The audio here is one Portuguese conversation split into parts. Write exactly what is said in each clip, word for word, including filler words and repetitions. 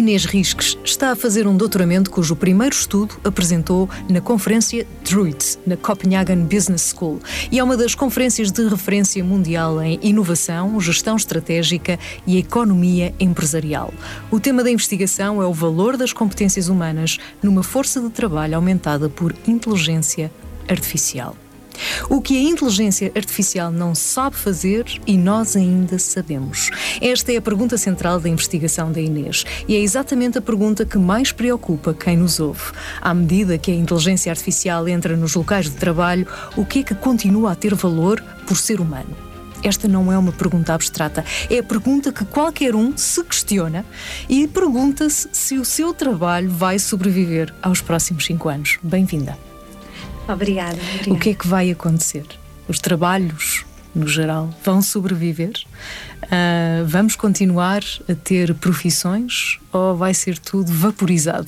Inês Risques está a fazer um doutoramento cujo primeiro estudo apresentou na conferência Druid, na Copenhagen Business School, e é uma das conferências de referência mundial em inovação, gestão estratégica e economia empresarial. O tema da investigação é o valor das competências humanas numa força de trabalho aumentada por inteligência artificial. O que a inteligência artificial não sabe fazer e nós ainda sabemos? Esta é a pergunta central da investigação da Inês e é exatamente a pergunta que mais preocupa quem nos ouve. À medida que a inteligência artificial entra nos locais de trabalho, o que é que continua a ter valor por ser humano? Esta não é uma pergunta abstrata, é a pergunta que qualquer um se questiona e pergunta-se se o seu trabalho vai sobreviver aos próximos cinco anos. Bem-vinda. Obrigada, obrigada. O que é que vai acontecer? Os trabalhos, no geral, vão sobreviver? Uh, vamos continuar a ter profissões ou vai ser tudo vaporizado?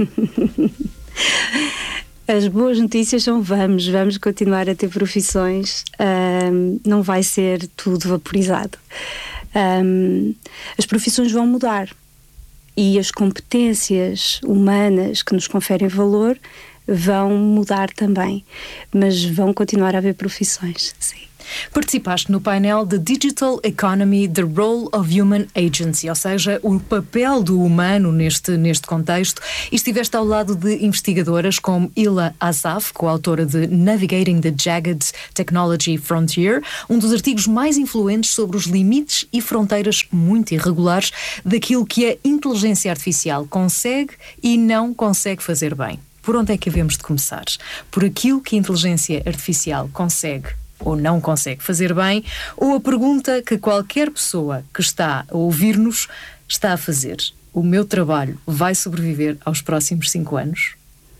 As boas notícias são vamos, vamos continuar a ter profissões, uh, não vai ser tudo vaporizado. Um, as profissões vão mudar e as competências humanas que nos conferem valor vão mudar também, mas vão continuar a haver profissões, sim. Participaste no painel The Digital Economy, The Role of Human Agency, ou seja, o papel do humano neste, neste contexto, e estiveste ao lado de investigadoras como Ila Azaf, coautora de Navigating the Jagged Technology Frontier, um dos artigos mais influentes sobre os limites e fronteiras muito irregulares daquilo que a inteligência artificial consegue e não consegue fazer bem. Por onde é que havemos de começar? Por aquilo que a inteligência artificial consegue ou não consegue fazer bem, ou a pergunta que qualquer pessoa que está a ouvir-nos está a fazer: o meu trabalho vai sobreviver aos próximos cinco anos?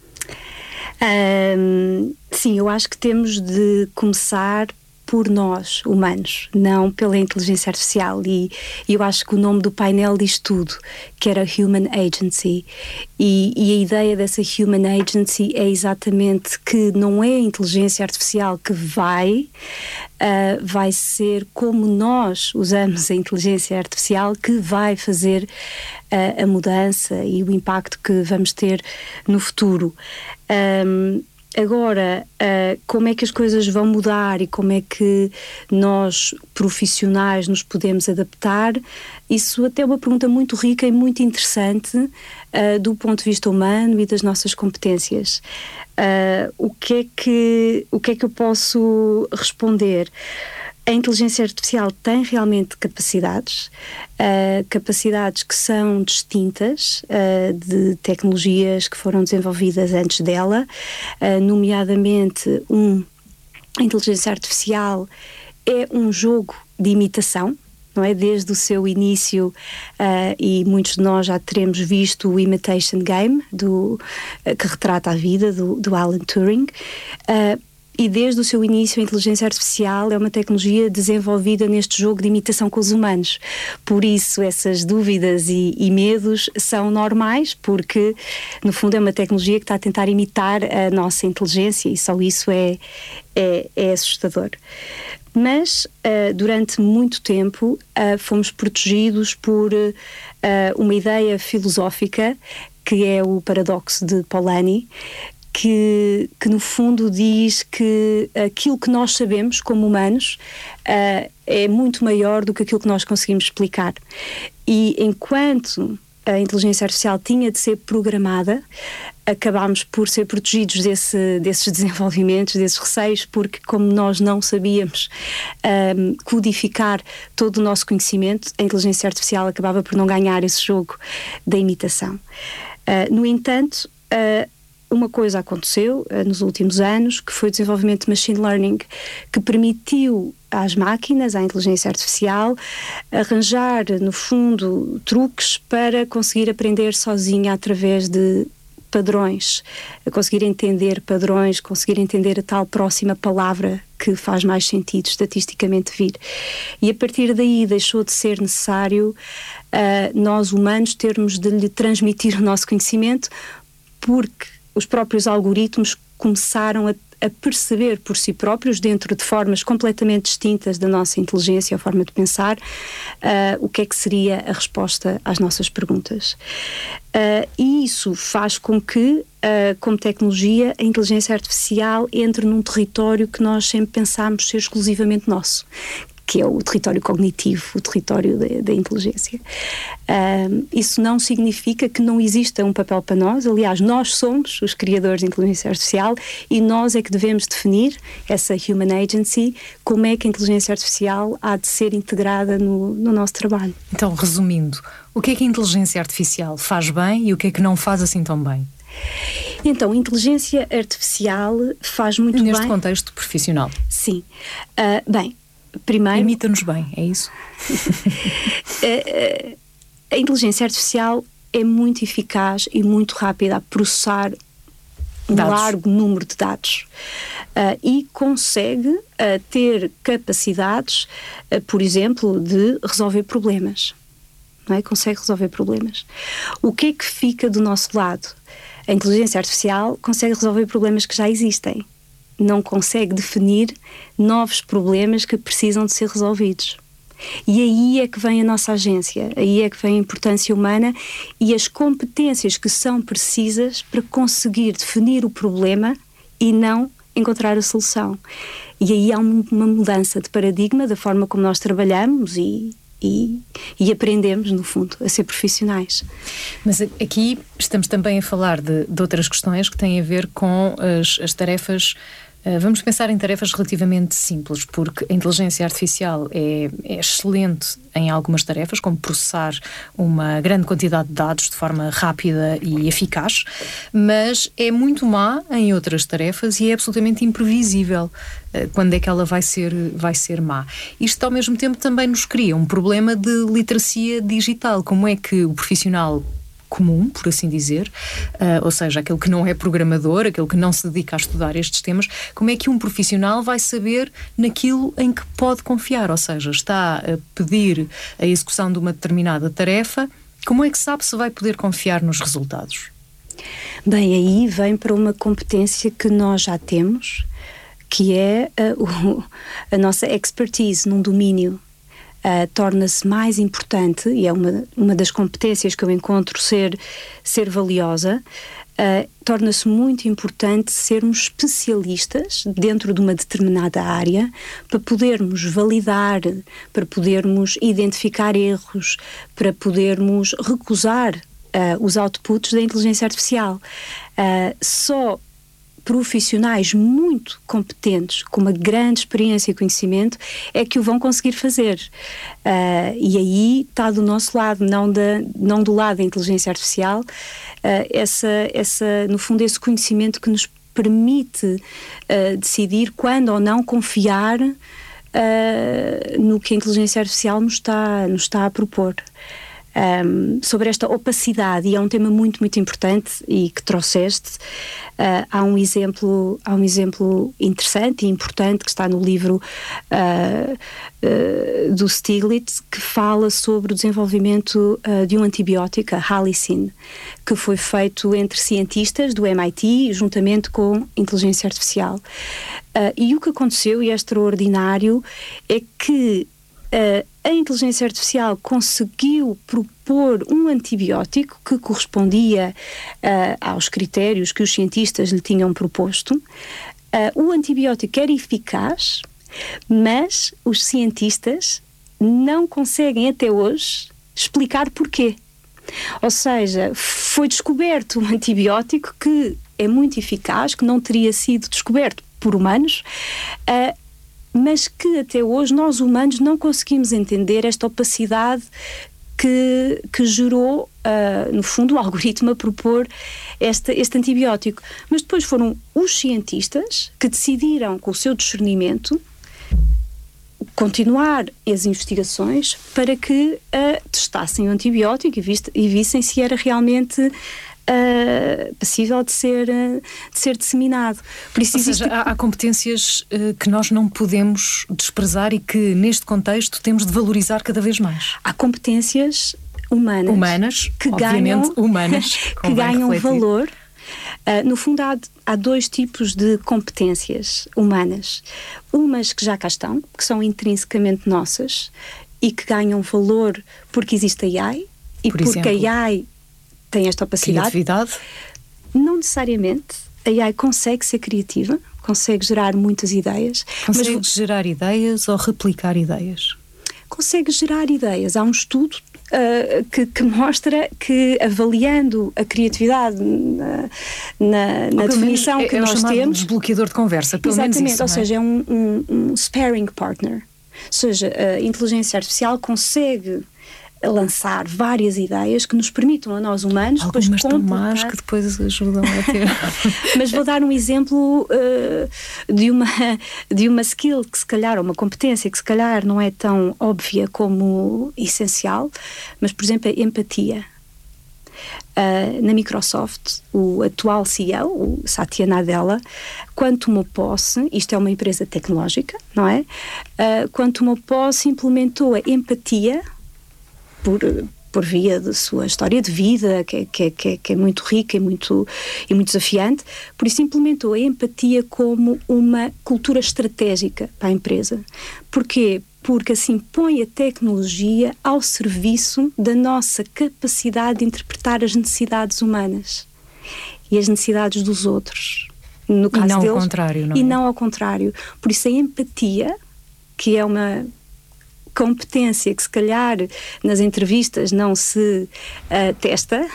Um, sim, eu acho que temos de começar por nós, humanos, não pela inteligência artificial, e, e eu acho que o nome do painel diz tudo, que era Human Agency, e, e a ideia dessa Human Agency é exatamente que não é a inteligência artificial que vai, uh, vai ser como nós usamos a inteligência artificial que vai fazer uh, a mudança e o impacto que vamos ter no futuro. Um, Agora, uh, como é que as coisas vão mudar e como é que nós, profissionais, nos podemos adaptar? Isso até é uma pergunta muito rica e muito interessante uh, do ponto de vista humano e das nossas competências. Uh, o que é que, o que é que eu posso responder? A inteligência artificial tem realmente capacidades, uh, capacidades que são distintas uh, de tecnologias que foram desenvolvidas antes dela, uh, nomeadamente um, a inteligência artificial é um jogo de imitação, não é? Desde o seu início, uh, e muitos de nós já teremos visto o Imitation Game, do, uh, que retrata a vida do, do Alan Turing. Uh, E desde o seu início a inteligência artificial é uma tecnologia desenvolvida neste jogo de imitação com os humanos. Por isso essas dúvidas e, e medos são normais, porque no fundo é uma tecnologia que está a tentar imitar a nossa inteligência e só isso é, é, é assustador. Mas uh, durante muito tempo uh, fomos protegidos por uh, uma ideia filosófica que é o paradoxo de Polanyi, Que, que no fundo diz que aquilo que nós sabemos como humanos uh, é muito maior do que aquilo que nós conseguimos explicar. E enquanto a inteligência artificial tinha de ser programada, acabámos por ser protegidos desse, desses desenvolvimentos, desses receios, porque como nós não sabíamos um, codificar todo o nosso conhecimento, a inteligência artificial acabava por não ganhar esse jogo da imitação. Uh, no entanto, uh, uma coisa aconteceu uh, nos últimos anos, que foi o desenvolvimento de machine learning, que permitiu às máquinas, à inteligência artificial, arranjar, no fundo, truques para conseguir aprender sozinha através de padrões, a conseguir entender padrões, conseguir entender a tal próxima palavra que faz mais sentido estatisticamente vir. E a partir daí deixou de ser necessário uh, nós humanos termos de lhe transmitir o nosso conhecimento, porque os próprios algoritmos começaram a, a perceber por si próprios, dentro de formas completamente distintas da nossa inteligência, a forma de pensar, uh, o que é que seria a resposta às nossas perguntas. Uh, e isso faz com que, uh, como tecnologia, a inteligência artificial entre num território que nós sempre pensámos ser exclusivamente nosso, que é o território cognitivo, o território da inteligência. Uh, isso não significa que não exista um papel para nós. Aliás, nós somos os criadores de inteligência artificial e nós é que devemos definir essa human agency, como é que a inteligência artificial há de ser integrada no, no nosso trabalho. Então, resumindo, o que é que a inteligência artificial faz bem e o que é que não faz assim tão bem? Então, a inteligência artificial faz muito Neste bem... Neste contexto profissional. Sim. Uh, bem, primeiro... Imita-nos bem, é isso? A inteligência artificial é muito eficaz e muito rápida a processar um dados. largo número de dados uh, e consegue uh, ter capacidades, uh, por exemplo, de resolver problemas. Não é? Consegue resolver problemas. O que é que fica do nosso lado? A inteligência artificial consegue resolver problemas que já existem. Não consegue definir novos problemas que precisam de ser resolvidos. E aí é que vem a nossa agência, aí é que vem a importância humana e as competências que são precisas para conseguir definir o problema e não encontrar a solução. E aí há uma mudança de paradigma da forma como nós trabalhamos e, e, e aprendemos, no fundo, a ser profissionais. Mas aqui estamos também a falar de, de outras questões que têm a ver com as, as tarefas. Uh, vamos pensar em tarefas relativamente simples, porque a inteligência artificial é, é excelente em algumas tarefas, como processar uma grande quantidade de dados de forma rápida e eficaz, mas é muito má em outras tarefas e é absolutamente imprevisível uh, quando é que ela vai ser, vai ser má. Isto, ao mesmo tempo, também nos cria um problema de literacia digital. Como é que o profissional comum, por assim dizer, uh, ou seja, aquele que não é programador, aquele que não se dedica a estudar estes temas, como é que um profissional vai saber naquilo em que pode confiar? Ou seja, está a pedir a execução de uma determinada tarefa, como é que sabe se vai poder confiar nos resultados? Bem, aí vem para uma competência que nós já temos, que é uh, o, a nossa expertise num domínio. Uh, torna-se mais importante, e é uma, uma das competências que eu encontro ser, ser valiosa, uh, torna-se muito importante sermos especialistas dentro de uma determinada área para podermos validar, para podermos identificar erros, para podermos recusar uh, os outputs da inteligência artificial. Uh, só profissionais muito competentes, com uma grande experiência e conhecimento, é que o vão conseguir fazer. Uh, e aí está do nosso lado, não, da, não do lado da inteligência artificial, uh, essa, essa, no fundo, esse conhecimento que nos permite uh, decidir quando ou não confiar uh, no que a inteligência artificial nos está, nos está a propor. Um, sobre esta opacidade, e é um tema muito, muito importante e que trouxeste, uh, há um exemplo há um exemplo interessante e importante que está no livro uh, uh, do Stiglitz, que fala sobre o desenvolvimento uh, de um antibiótico, a Halicin, que foi feito entre cientistas do M I T juntamente com inteligência artificial. Uh, e o que aconteceu, e é extraordinário, é que Uh, a inteligência artificial conseguiu propor um antibiótico que correspondia uh, aos critérios que os cientistas lhe tinham proposto. Uh, o antibiótico era eficaz, mas os cientistas não conseguem até hoje explicar porquê. Ou seja, foi descoberto um antibiótico que é muito eficaz, que não teria sido descoberto por humanos, uh, mas que até hoje nós humanos não conseguimos entender esta opacidade que, que gerou, uh, no fundo, o algoritmo a propor este, este antibiótico. Mas depois foram os cientistas que decidiram, com o seu discernimento, continuar as investigações para que uh, testassem o antibiótico e, viste, e vissem se era realmente Uh, passível de ser, uh, de ser disseminado. Por isso Ou existe... seja, há, há competências uh, que nós não podemos desprezar e que neste contexto temos de valorizar cada vez mais. Há competências humanas, humanas que obviamente ganham, humanas, que ganham valor Uh, no fundo, há, há dois tipos de competências humanas. Umas que já cá estão, que são intrinsecamente nossas e que ganham valor porque existe a AI e Por porque exemplo, a AI tem esta opacidade. Criatividade? Não necessariamente. A AI consegue ser criativa, consegue gerar muitas ideias. Consegue mas gerar ideias ou replicar ideias? Consegue gerar ideias. Há um estudo uh, que, que mostra que, avaliando a criatividade na, na, na definição é, que é nós temos... desbloqueador de conversa, pelo exatamente, menos isso, ou não é? seja, é um, um, um sparring partner. Ou seja, a inteligência artificial consegue lançar várias ideias que nos permitam a nós humanos algumas depois tão completar... más que depois ajudam a ter. Mas vou dar um exemplo uh, de, uma, de uma skill que se calhar, ou uma competência que se calhar não é tão óbvia como essencial, mas por exemplo a empatia. Uh, na Microsoft, o atual C E O, o Satya Nadella, quando tomou posse, isto é uma empresa tecnológica, não é? Uh, quando tomou posse, implementou a empatia por, por via da sua história de vida, que é, que é, que é, que é muito rica e muito, e muito desafiante. Por isso implementou a empatia como uma cultura estratégica para a empresa. Porquê? Porque assim põe a tecnologia ao serviço da nossa capacidade de interpretar as necessidades humanas e as necessidades dos outros. No caso e não deles, ao contrário, não é? E não ao contrário. Por isso a empatia, que é uma competência que se calhar nas entrevistas não se uh, testa,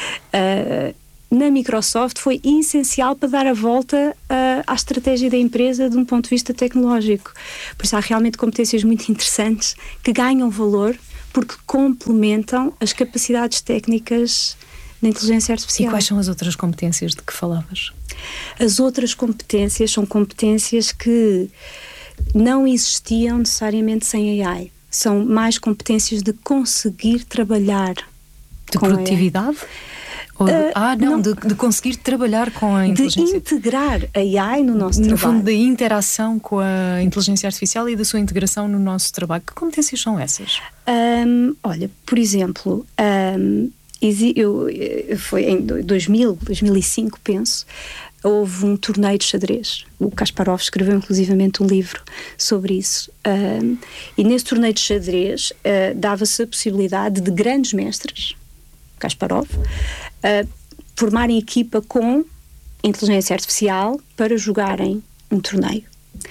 uh, na Microsoft foi essencial para dar a volta uh, à estratégia da empresa de um ponto de vista tecnológico. Por isso há realmente competências muito interessantes que ganham valor porque complementam as capacidades técnicas da inteligência artificial. E quais são as outras competências de que falavas? As outras competências são competências que não existiam necessariamente sem A I. São mais competências de conseguir trabalhar de com produtividade? Ou de, uh, ah, não, não. De, de conseguir trabalhar com a inteligência. De integrar a A I no nosso no trabalho. No fundo, da interação com a inteligência artificial e da sua integração no nosso trabalho. Que competências são essas? Um, olha, por exemplo, um, eu, foi em dois mil, dois mil e cinco, penso, houve um torneio de xadrez. O Kasparov escreveu inclusivamente um livro sobre isso. Um, e nesse torneio de xadrez uh, dava-se a possibilidade de grandes mestres, Kasparov, uh, formarem equipa com inteligência artificial para jogarem um torneio.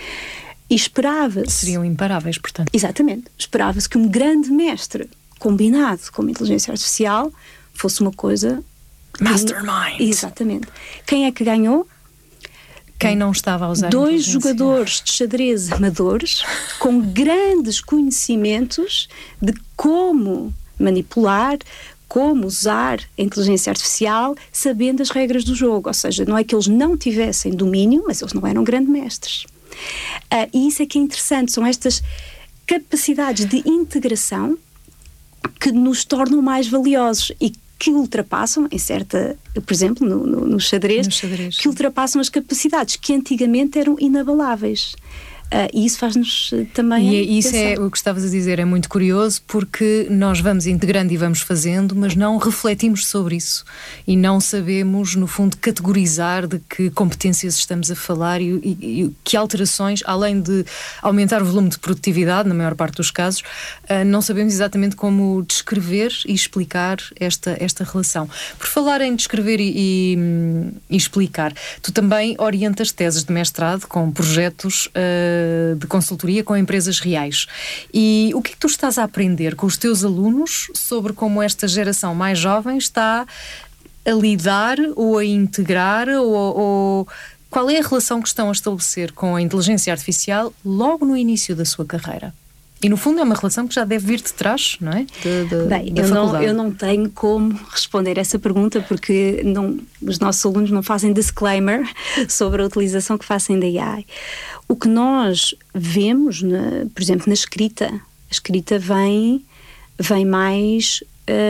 E esperava-se... Seriam imparáveis, portanto. Exatamente. Esperava-se que um grande mestre combinado com uma inteligência artificial fosse uma coisa... Mastermind. Exatamente. Quem é que ganhou? Quem não estava a usar dois jogadores de xadrez amadores com grandes conhecimentos de como manipular, como usar a inteligência artificial, sabendo as regras do jogo. Ou seja, não é que eles não tivessem domínio, mas eles não eram grandes mestres. Uh, e isso é que é interessante, são estas capacidades de integração que nos tornam mais valiosos e que ultrapassam, em certa, por exemplo, no, no, no, xadrez, no xadrez, que ultrapassam as capacidades que antigamente eram inabaláveis. Uh, e isso faz-nos também... E isso é o que estavas a dizer, é muito curioso, porque nós vamos integrando e vamos fazendo, mas não refletimos sobre isso e não sabemos, no fundo, categorizar de que competências estamos a falar e, e, e que alterações, além de aumentar o volume de produtividade, na maior parte dos casos, uh, não sabemos exatamente como descrever e explicar esta, esta relação. Por falar em descrever e, e, e explicar, tu também orientas teses de mestrado com projetos uh, de consultoria com empresas reais. E o que é que tu estás a aprender com os teus alunos sobre como esta geração mais jovem está a lidar ou a integrar ou, ou qual é a relação que estão a estabelecer com a inteligência artificial logo no início da sua carreira? E no fundo é uma relação que já deve vir de trás, não é? De, de, Bem, da eu, faculdade. não, eu não tenho como responder essa pergunta porque não, os nossos alunos não fazem disclaimer sobre a utilização que fazem da A I. O que nós vemos, na, por exemplo, na escrita, a escrita vem, vem mais...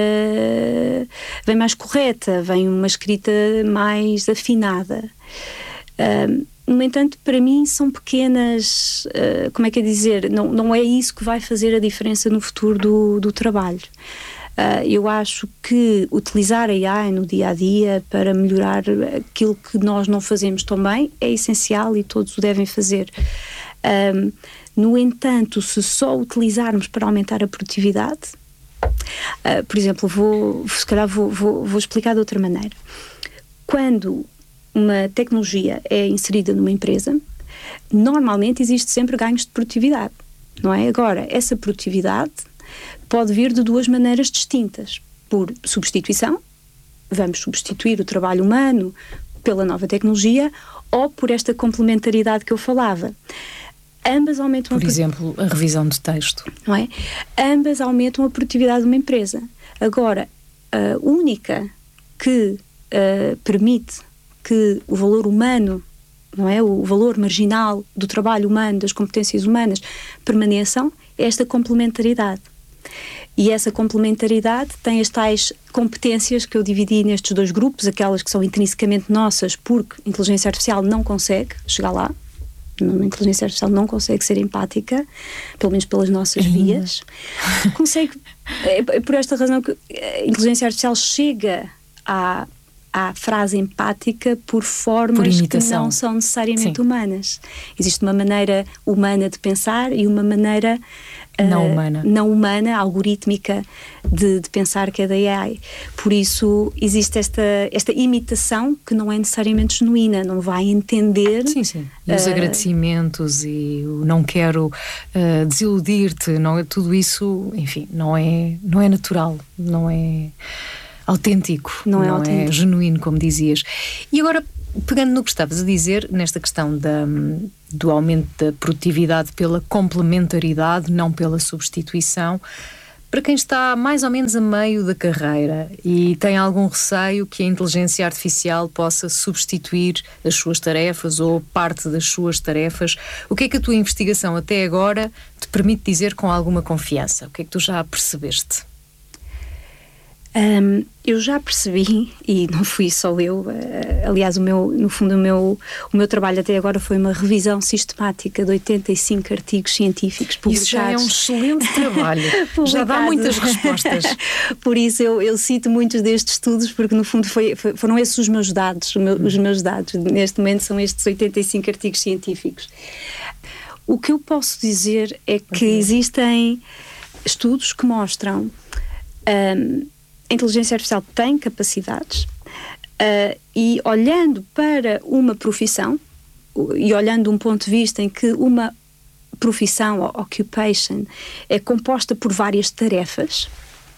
Uh, vem mais correta, vem uma escrita mais afinada. Uh, No entanto, para mim são pequenas, uh, como é que é dizer, não, não é isso que vai fazer a diferença no futuro do, do trabalho. Uh, eu acho que utilizar a AI no dia-a-dia para melhorar aquilo que nós não fazemos tão bem é essencial e todos o devem fazer. Um, no entanto, se só utilizarmos para aumentar a produtividade, uh, por exemplo, vou, se calhar vou, vou, vou explicar de outra maneira. Quando uma tecnologia é inserida numa empresa, normalmente existe sempre ganhos de produtividade, não é? Agora, essa produtividade pode vir de duas maneiras distintas. Por substituição, vamos substituir o trabalho humano pela nova tecnologia, ou por esta complementaridade que eu falava. Ambas aumentam Por a exemplo, a revisão de texto. Não é? Ambas aumentam a produtividade de uma empresa. Agora, a única que uh, permite que o valor humano, não é? O valor marginal do trabalho humano, das competências humanas, permaneçam, é esta complementaridade. E essa complementaridade tem as tais competências que eu dividi nestes dois grupos, aquelas que são intrinsecamente nossas, porque a inteligência artificial não consegue chegar lá. A inteligência artificial não consegue ser empática, pelo menos pelas nossas uhum. vias. Consegue, é por esta razão que a inteligência artificial chega à, à frase empática por formas por que não são necessariamente Sim. humanas. Existe uma maneira humana de pensar e uma maneira não humana, uh, não humana algorítmica de, de pensar, que é da A I. Por isso existe esta, esta imitação que não é necessariamente genuína, não vai entender. Sim, sim. E os uh, agradecimentos e o não quero uh, desiludir-te, não é, tudo isso, enfim, não é, não é natural, não é autêntico, não, é, não autêntico. É genuíno, como dizias. E agora, pegando no que estavas a dizer, nesta questão da, do aumento da produtividade pela complementaridade, não pela substituição, para quem está mais ou menos a meio da carreira e tem algum receio que a inteligência artificial possa substituir as suas tarefas ou parte das suas tarefas, o que é que a tua investigação até agora te permite dizer com alguma confiança? O que é que tu já percebeste? Um, eu já percebi, e não fui só eu, uh, aliás, o meu, no fundo o meu, o meu trabalho até agora foi uma revisão sistemática de oitenta e cinco artigos científicos publicados. Isso já é um excelente trabalho, já dá muitas respostas. Por isso eu, eu cito muitos destes estudos, porque no fundo foi, foi, foram esses os meus dados, o meu, os meus dados, neste momento são estes oitenta e cinco artigos científicos. O que eu posso dizer é que uhum. existem estudos que mostram... Um, a inteligência artificial tem capacidades uh, e olhando para uma profissão e olhando de um ponto de vista em que uma profissão ou occupation é composta por várias tarefas,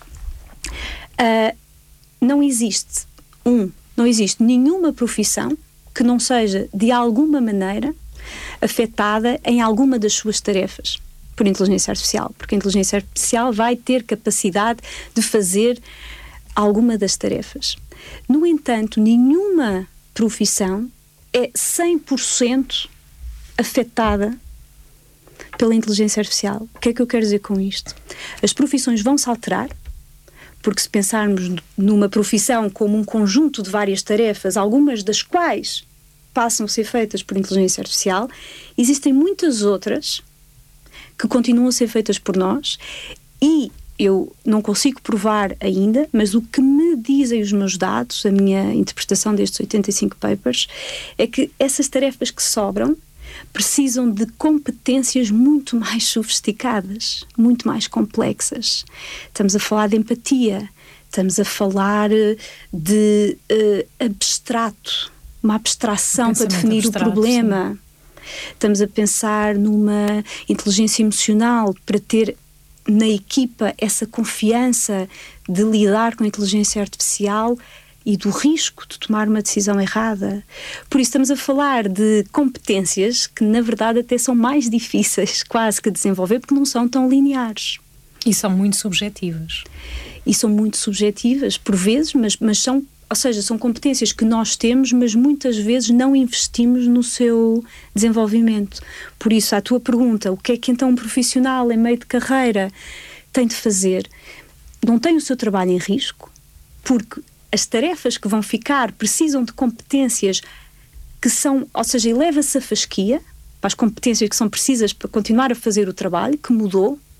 uh, não existe um, não existe nenhuma profissão que não seja de alguma maneira afetada em alguma das suas tarefas por inteligência artificial, porque a inteligência artificial vai ter capacidade de fazer alguma das tarefas. No entanto, nenhuma profissão é cem por cento afetada pela inteligência artificial. O que é que eu quero dizer com isto? As profissões vão se alterar, porque se pensarmos numa profissão como um conjunto de várias tarefas, algumas das quais passam a ser feitas por inteligência artificial, existem muitas outras que continuam a ser feitas por nós e eu não consigo provar ainda, mas o que me dizem os meus dados, a minha interpretação destes oitenta e cinco papers, é que essas tarefas que sobram precisam de competências muito mais sofisticadas, muito mais complexas. Estamos a falar de empatia, estamos a falar de uh, abstrato, uma abstração para definir abstrato, o problema. Sim. Estamos a pensar numa inteligência emocional para ter na equipa essa confiança de lidar com a inteligência artificial e do risco de tomar uma decisão errada. Por isso estamos a falar de competências que na verdade até são mais difíceis quase que desenvolver, porque não são tão lineares. E são muito subjetivas. E são muito subjetivas por vezes, mas, mas são, ou seja, são competências que nós temos, mas muitas vezes não investimos no seu desenvolvimento. Por isso, à tua pergunta, o que é que então um profissional em meio de carreira tem de fazer? Não tem o seu trabalho em risco, porque as tarefas que vão ficar precisam de competências que são, ou seja, eleva-se a fasquia para as competências que são precisas para continuar a fazer o trabalho, que mudou.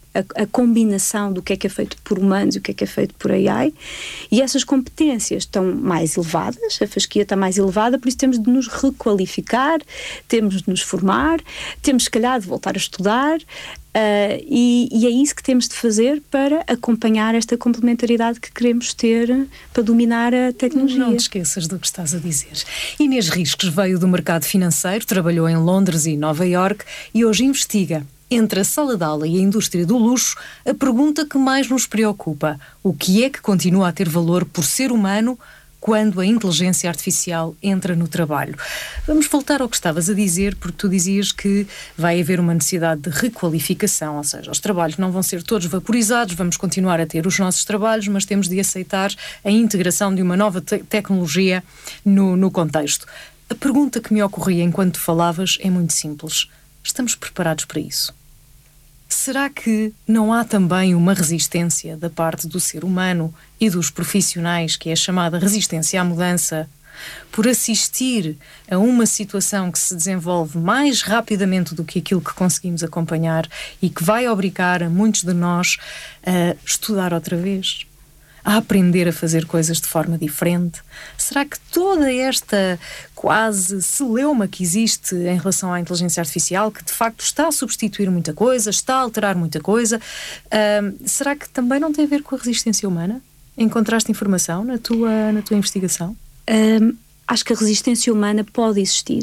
a, a combinação do que é que é feito por humanos e o que é que é feito por A I, e essas competências estão mais elevadas, a fasquia está mais elevada, por isso temos de nos requalificar, temos de nos formar, temos se calhar de voltar a estudar, uh, e, e é isso que temos de fazer para acompanhar esta complementaridade que queremos ter para dominar a tecnologia. Não te esqueças do que estás a dizer. Inês Risques veio do mercado financeiro, trabalhou em Londres e Nova Iorque e hoje investiga, entre a sala de aula e a indústria do luxo, a pergunta que mais nos preocupa: o que é que continua a ter valor por ser humano quando a inteligência artificial entra no trabalho? Vamos voltar ao que estavas a dizer, porque tu dizias que vai haver uma necessidade de requalificação, ou seja, os trabalhos não vão ser todos vaporizados, vamos continuar a ter os nossos trabalhos, mas temos de aceitar a integração de uma nova te- tecnologia no, no contexto. A pergunta que me ocorria enquanto falavas é muito simples: estamos preparados para isso? Será que não há também uma resistência da parte do ser humano e dos profissionais, que é a chamada resistência à mudança, por assistir a uma situação que se desenvolve mais rapidamente do que aquilo que conseguimos acompanhar e que vai obrigar a muitos de nós a estudar outra vez, a aprender a fazer coisas de forma diferente? Será que toda esta quase celeuma que existe em relação à inteligência artificial, que de facto está a substituir muita coisa, está a alterar muita coisa, uh, será que também não tem a ver com a resistência humana? Encontraste informação na tua, na tua investigação? Um, acho que a resistência humana pode existir.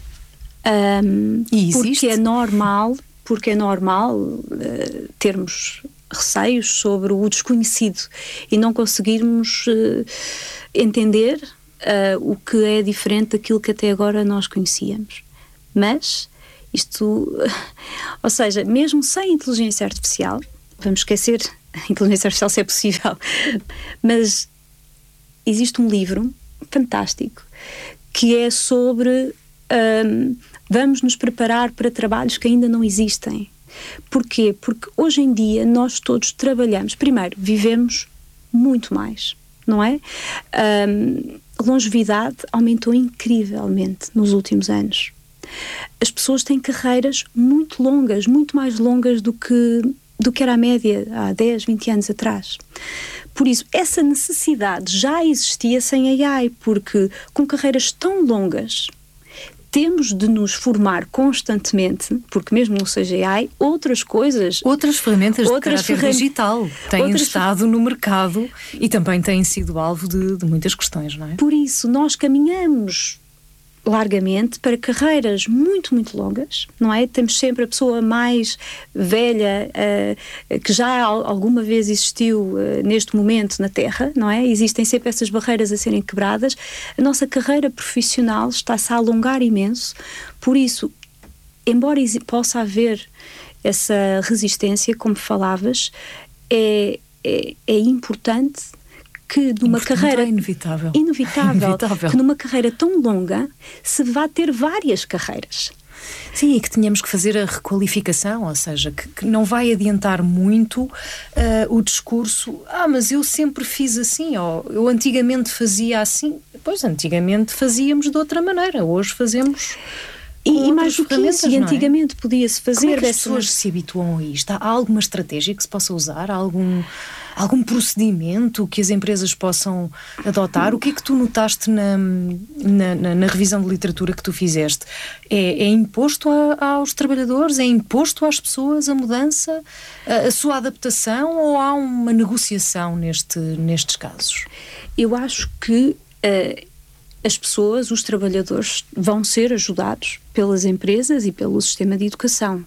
Um, e existe? Porque é normal, porque é normal uh, termos receios sobre o desconhecido e não conseguirmos uh, entender uh, o que é diferente daquilo que até agora nós conhecíamos. Mas isto, uh, ou seja, mesmo sem inteligência artificial, vamos esquecer a inteligência artificial se é possível, mas existe um livro fantástico que é sobre um, vamos nos preparar para trabalhos que ainda não existem. Porquê? Porque hoje em dia nós todos trabalhamos, primeiro, vivemos muito mais, não é? Um, a longevidade aumentou incrivelmente nos últimos anos. As pessoas têm carreiras muito longas, muito mais longas do que, do que era a média há dez, vinte anos atrás. Por isso, essa necessidade já existia sem A I, porque com carreiras tão longas temos de nos formar constantemente, porque mesmo não seja A I, outras coisas... Outras ferramentas outras de caráter ferram- digital têm outras estado no mercado e também têm sido alvo de, de muitas questões, não é? Por isso, nós caminhamos largamente para carreiras muito, muito longas, não é? Temos sempre a pessoa mais velha uh, que já alguma vez existiu uh, neste momento na Terra, não é? Existem sempre essas barreiras a serem quebradas. A nossa carreira profissional está-se a alongar imenso, por isso, embora possa haver essa resistência, como falavas, é, é, é importante que numa Importante carreira é inevitável. inevitável, inevitável que numa carreira tão longa se vá ter várias carreiras. Sim, e que tenhamos que fazer a requalificação, ou seja, que, que não vai adiantar muito uh, o discurso, ah, mas eu sempre fiz assim, ou eu antigamente fazia assim. Pois, antigamente fazíamos de outra maneira, hoje fazemos... E, e mais do que isso, e antigamente é? Podia-se fazer... Como é que as dessa... pessoas se habituam a isto? Há alguma estratégia que se possa usar? Há algum, algum procedimento que as empresas possam adotar? O que é que tu notaste na, na, na, na revisão de literatura que tu fizeste? É, é imposto a, aos trabalhadores? É imposto às pessoas a mudança? A, a sua adaptação? Ou há uma negociação neste, nestes casos? Eu acho que... Uh, as pessoas, os trabalhadores, vão ser ajudados pelas empresas e pelo sistema de educação.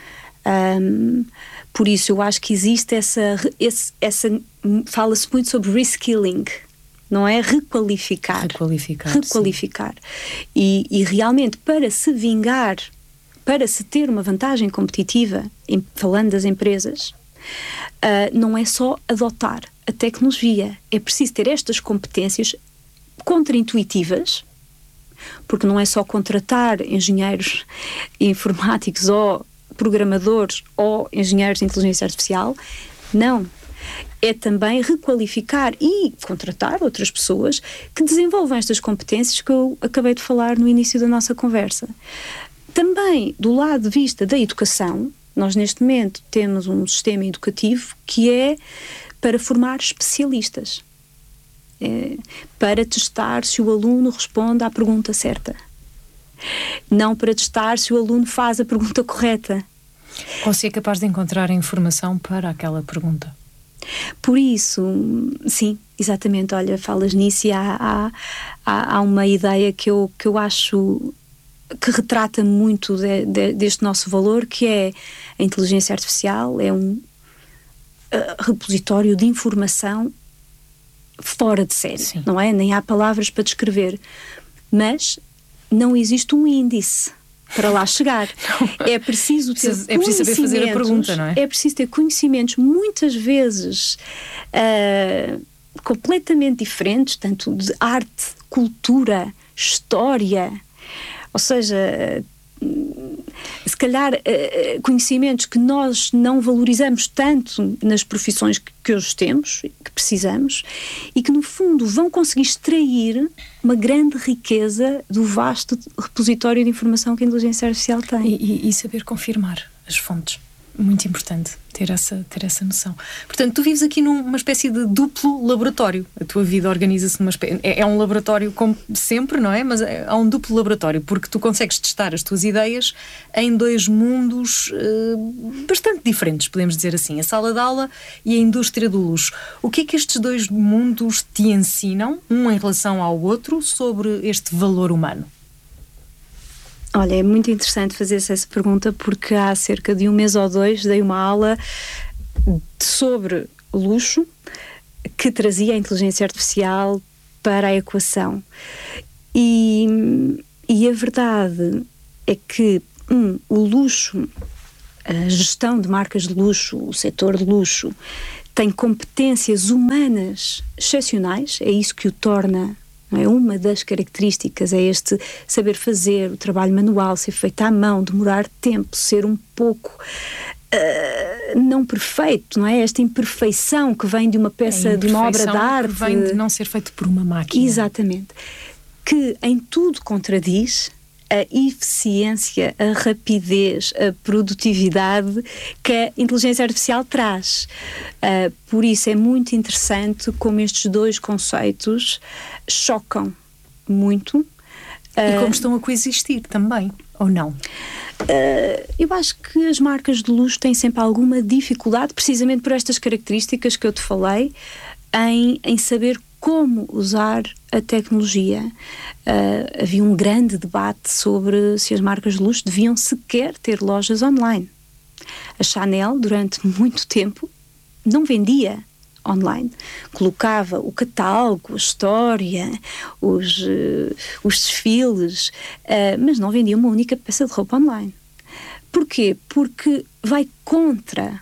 Um, por isso, eu acho que existe essa... Esse, essa fala-se muito sobre reskilling, não é? Requalificar. Requalificar, Requalificar. E, e realmente, para se vingar, para se ter uma vantagem competitiva, em, falando das empresas, uh, não é só adotar a tecnologia. É preciso ter estas competências contraintuitivas, porque não é só contratar engenheiros informáticos ou programadores ou engenheiros de inteligência artificial, não. É também requalificar e contratar outras pessoas que desenvolvam estas competências que eu acabei de falar no início da nossa conversa. Também, do lado de vista da educação, Nós neste momento temos um sistema educativo que é para formar especialistas, é, para testar se o aluno responde à pergunta certa, não para testar se o aluno faz a pergunta correta. Ou se é capaz de encontrar a informação para aquela pergunta. Por isso, sim, exatamente, olha, falas nisso e há, há, há, há uma ideia que eu, que eu acho que retrata muito de, de, deste nosso valor, que é a inteligência artificial, é um uh, repositório de informação fora de série, sim. Não é? Nem há palavras para descrever, mas não existe um índice para lá chegar. Não. É preciso ter é preciso saber fazer a pergunta, não é? É preciso ter conhecimentos muitas vezes uh, completamente diferentes, tanto de arte, cultura, história, ou seja, uh, se calhar uh, conhecimentos que nós não valorizamos tanto nas profissões que, que hoje temos, que precisamos, e que no fundo vão conseguir extrair uma grande riqueza do vasto repositório de informação que a inteligência artificial tem. E, e, e saber confirmar as fontes. Muito importante ter essa, ter essa noção. Portanto, tu vives aqui numa espécie de duplo laboratório. A tua vida organiza-se numa espécie... É, é um laboratório como sempre, não é? Mas é, há um duplo laboratório, porque tu consegues testar as tuas ideias em dois mundos uh, bastante diferentes, podemos dizer assim. A sala de aula e a indústria do luxo. O que é que estes dois mundos te ensinam, um em relação ao outro, sobre este valor humano? Olha, é muito interessante fazer-se essa pergunta, porque há cerca de um mês ou dois dei uma aula sobre luxo que trazia a inteligência artificial para a equação. E, e a verdade é que, um, o luxo, a gestão de marcas de luxo, o setor de luxo, tem competências humanas excepcionais, é isso que o torna. É? Uma das características é este saber fazer, o trabalho manual, ser feito à mão, demorar tempo, ser um pouco uh, não perfeito, não é? Esta imperfeição que vem de uma peça, de uma obra de arte. Que vem de não ser feito por uma máquina. Exatamente. Que em tudo contradiz a eficiência, a rapidez, a produtividade que a inteligência artificial traz. Uh, por isso é muito interessante como estes dois conceitos chocam muito. Uh, e como estão a coexistir também, ou não? Uh, eu acho que as marcas de luxo têm sempre alguma dificuldade, precisamente por estas características que eu te falei, em, em saber como usar a tecnologia. Uh, havia um grande debate sobre se as marcas de luxo deviam sequer ter lojas online. A Chanel, durante muito tempo, não vendia online. Colocava o catálogo, a história, os, uh, os desfiles, uh, mas não vendia uma única peça de roupa online. Porquê? Porque vai contra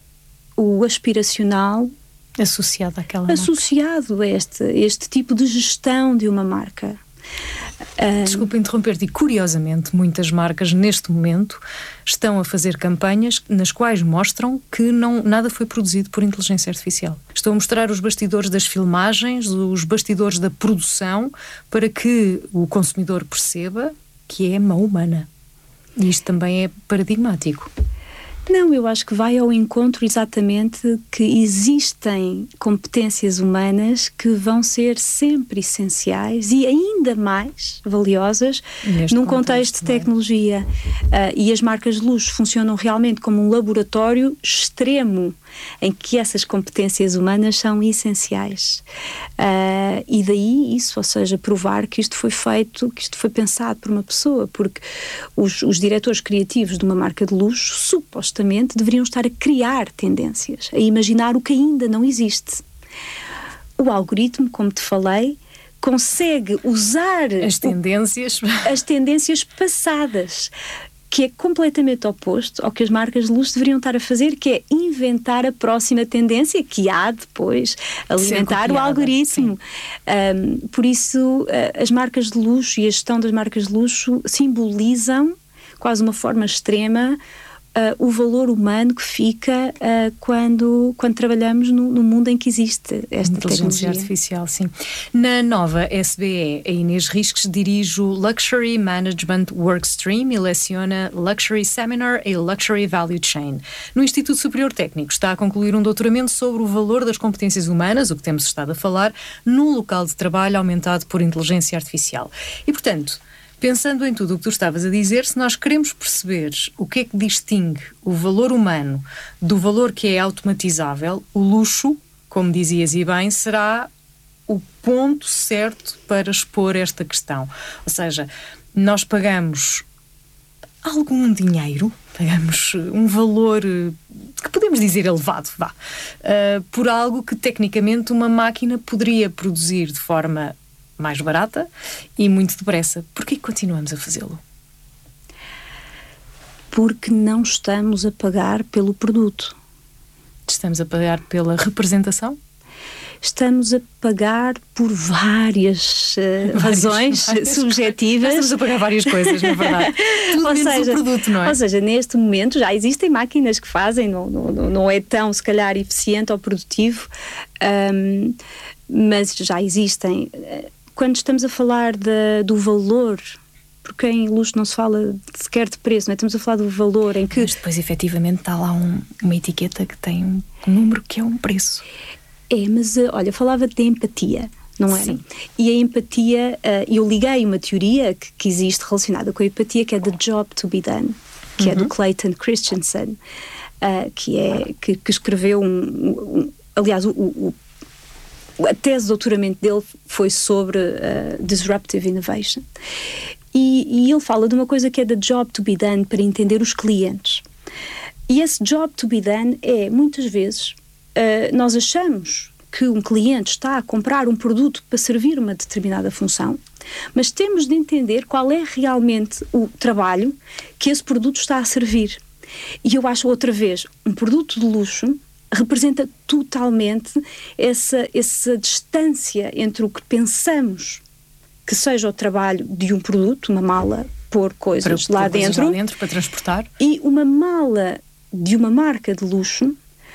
o aspiracional associado àquela associado marca. a este, este tipo de gestão de uma marca. Desculpa interromper-te, e curiosamente muitas marcas neste momento estão a fazer campanhas nas quais mostram que não, nada foi produzido por inteligência artificial. Estão a mostrar os bastidores das filmagens, os bastidores da produção, para que o consumidor perceba que é mão humana. E isto também é paradigmático. Não, eu acho que vai ao encontro exatamente que existem competências humanas que vão ser sempre essenciais e ainda mais valiosas neste num contexto, contexto de tecnologia. Uh, e as marcas de luxo funcionam realmente como um laboratório extremo em que essas competências humanas são essenciais. Uh, e daí isso, ou seja, provar que isto foi feito, que isto foi pensado por uma pessoa, porque os, os diretores criativos de uma marca de luxo, supostamente, deveriam estar a criar tendências, a imaginar o que ainda não existe. O algoritmo, como te falei, consegue usar as tendências, o, as tendências passadas, que é completamente oposto ao que as marcas de luxo deveriam estar a fazer, que é inventar a próxima tendência, que há depois alimentar copiada, o algoritmo. Um, por isso, uh, as marcas de luxo e a gestão das marcas de luxo simbolizam, quase uma forma extrema, uh, o valor humano que fica uh, quando, quando trabalhamos no, no mundo em que existe esta inteligência tecnologia. artificial, sim. Na nova S B E, a Inês Risques dirige o Luxury Management Workstream e leciona Luxury Seminar e Luxury Value Chain. No Instituto Superior Técnico está a concluir um doutoramento sobre o valor das competências humanas, o que temos estado a falar, num local de trabalho aumentado por inteligência artificial. E, portanto, pensando em tudo o que tu estavas a dizer, se nós queremos perceber o que é que distingue o valor humano do valor que é automatizável, o luxo, como dizias e bem, será o ponto certo para expor esta questão. Ou seja, nós pagamos algum dinheiro, pagamos um valor que podemos dizer elevado, vá, uh, por algo que tecnicamente uma máquina poderia produzir de forma mais barata e muito depressa. Porquê que continuamos a fazê-lo? Porque não estamos a pagar pelo produto. Estamos a pagar pela representação? Estamos a pagar por várias, uh, várias razões várias subjetivas. Estamos a pagar várias coisas, na verdade. Tudo ou menos seja, o produto, não é? Ou seja, neste momento já existem máquinas que fazem, não, não, não é tão, se calhar, eficiente ou produtivo, um, mas já existem. Quando estamos a falar de, do valor, porque em luxo não se fala sequer de preço, não é? Estamos a falar do valor em que... Mas depois, efetivamente, está lá um, uma etiqueta que tem um número que é um preço. É, mas olha, falava de empatia, não é? Sim. E a empatia, uh, eu liguei uma teoria que, que existe relacionada com a empatia, que é The Job to be Done, que uhum. é do Clayton Christensen, uh, que, é, que, que escreveu um... um aliás, o, o a tese de doutoramento dele foi sobre uh, Disruptive Innovation. E, e ele fala de uma coisa que é the job to be done para entender os clientes. E esse job to be done é, muitas vezes, uh, nós achamos que um cliente está a comprar um produto para servir uma determinada função, mas temos de entender qual é realmente o trabalho que esse produto está a servir. E eu acho, outra vez, um produto de luxo representa totalmente essa, essa distância entre o que pensamos que seja o trabalho de um produto, uma mala, pôr coisas, para, lá, coisas dentro, lá dentro para transportar, e uma mala de uma marca de luxo.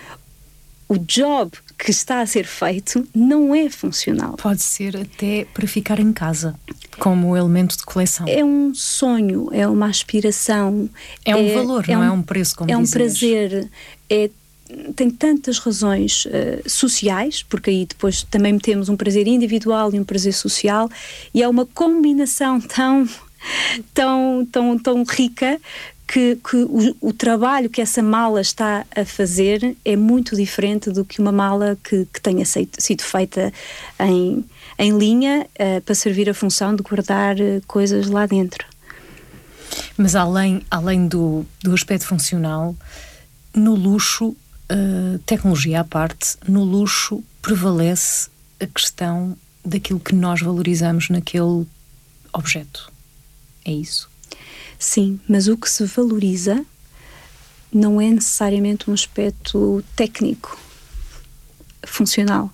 O job que está a ser feito não é funcional. Pode ser até para ficar em casa, como elemento de coleção. É um sonho, é uma aspiração. É um é, valor, é não um, é um preço, como é dizias. É um prazer, é tem tantas razões uh, sociais, porque aí depois também temos um prazer individual e um prazer social, e é uma combinação tão, tão, tão, tão rica que, que o, o trabalho que essa mala está a fazer é muito diferente do que uma mala que, que tenha sido, sido feita em, em linha uh, para servir a função de guardar uh, coisas lá dentro. Mas além, além do, do aspecto funcional, no luxo, Uh, tecnologia à parte, no luxo prevalece a questão daquilo que nós valorizamos naquele objeto. É isso? Sim, mas o que se valoriza não é necessariamente um aspecto técnico, funcional.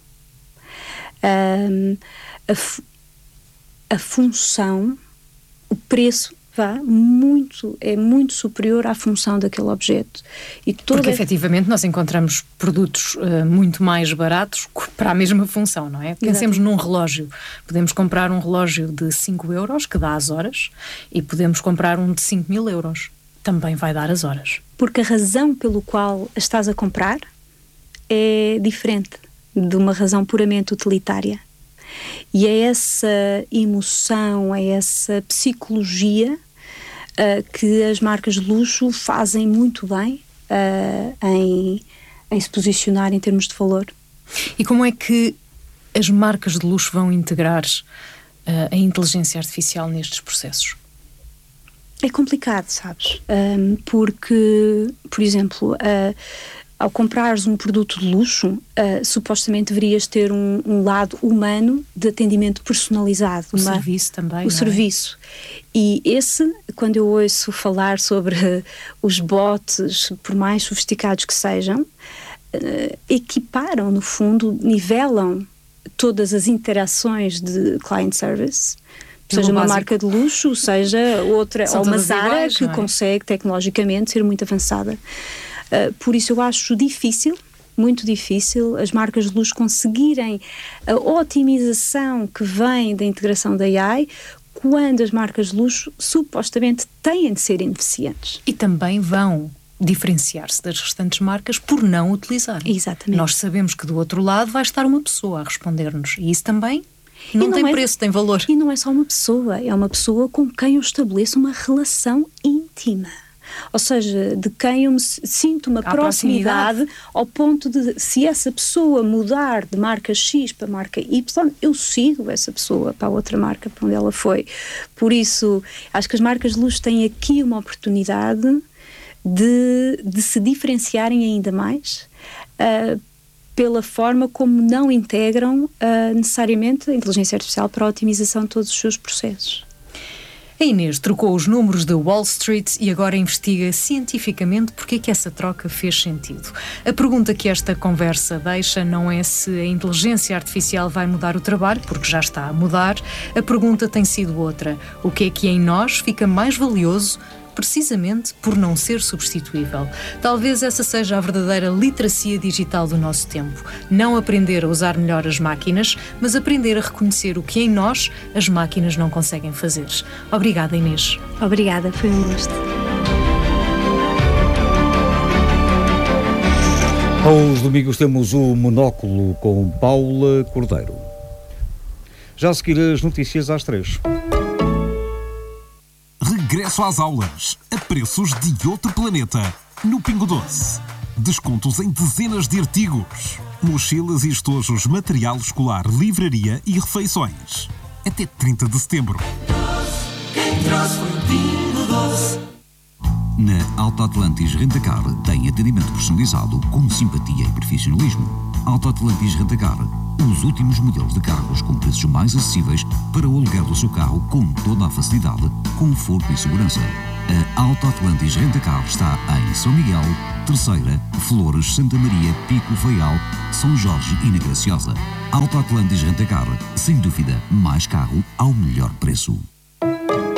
Um, a, fu- a função, o preço vá, muito, é muito superior à função daquele objeto. E toda... Porque efetivamente nós encontramos produtos uh, muito mais baratos para a mesma função, não é? Pensemos num relógio. Podemos comprar um relógio de cinco euros, que dá as horas, e podemos comprar um de cinco mil euros. Também vai dar as horas. Porque a razão pelo qual a estás a comprar é diferente de uma razão puramente utilitária. E é essa emoção, é essa psicologia uh, que as marcas de luxo fazem muito bem uh, em, em se posicionar em termos de valor. E como é que as marcas de luxo vão integrar uh, a inteligência artificial nestes processos? É complicado, sabes? Um, porque, por exemplo, uh, ao comprares um produto de luxo, uh, supostamente deverias ter um, um lado humano de atendimento personalizado. O uma, serviço também, O não serviço. É? E esse, quando eu ouço falar sobre uh, os bots, por mais sofisticados que sejam, uh, equiparam, no fundo, nivelam todas as interações de client service Seja uma marca de luxo, seja outra, São ou uma todas Zara iguais, que não é? consegue tecnologicamente ser muito avançada. Uh, por isso eu acho difícil, muito difícil, as marcas de luxo conseguirem a otimização que vem da integração da A I quando as marcas de luxo supostamente têm de ser ineficientes. E também vão diferenciar-se das restantes marcas por não utilizar. Exatamente. Nós sabemos que do outro lado vai estar uma pessoa a responder-nos e isso também não, não tem é, preço, tem valor. E não é só uma pessoa, é uma pessoa com quem eu estabeleço uma relação íntima. Ou seja, de quem eu me sinto uma Há proximidade, proximidade ao ponto de, se essa pessoa mudar de marca X para marca Y, eu sigo essa pessoa para a outra marca, para onde ela foi. Por isso, acho que as marcas de luxo têm aqui uma oportunidade de, de se diferenciarem ainda mais uh, pela forma como não integram uh, necessariamente a inteligência artificial para a otimização de todos os seus processos. A Inês trocou os números da Wall Street e agora investiga cientificamente porque é que essa troca fez sentido. A pergunta que esta conversa deixa não é se a inteligência artificial vai mudar o trabalho, porque já está a mudar. A pergunta tem sido outra. O que é que em nós fica mais valioso precisamente por não ser substituível? Talvez essa seja a verdadeira literacia digital do nosso tempo. Não aprender a usar melhor as máquinas, mas aprender a reconhecer o que em nós as máquinas não conseguem fazer. Obrigada, Inês. Obrigada, foi um gosto. Aos domingos temos o Monóculo com Paula Cordeiro. Já a seguir as notícias às três. Regresso às aulas, a preços de outro planeta, no Pingo Doce. Descontos em dezenas de artigos. Mochilas e estojos, material escolar, livraria e refeições. Até trinta de setembro. Quem trouxe foi o Pingo Doce. Na Auto Atlantis Rentacar tem atendimento personalizado com simpatia e profissionalismo. Auto Atlantis Rentacar, os últimos modelos de carros com preços mais acessíveis para o aluguer do seu carro com toda a facilidade, conforto e segurança. A Auto Atlantis Rentacar está em São Miguel, Terceira, Flores, Santa Maria, Pico, Faial, São Jorge e na Graciosa. Auto Atlantis Rentacar, sem dúvida, mais carro ao melhor preço.